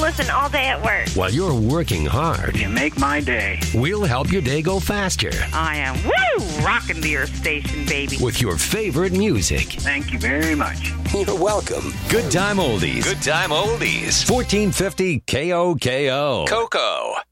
listen all day at work. While you're working hard, You make my day. we'll help your day go faster I am, rocking the Earth Station, baby. with your favorite music. Thank you very much. You're welcome. Good Time Oldies. Good Time Oldies. 1450 KOKO. Coco.